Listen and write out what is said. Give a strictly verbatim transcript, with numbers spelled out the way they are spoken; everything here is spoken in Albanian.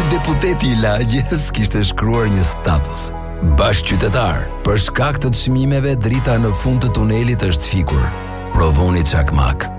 deputeti i lagjes kishte shkruar një status. Bashkëqytetar, për shkak të çmimeve drita në fund të tunelit është fikur. Provoni çakmak.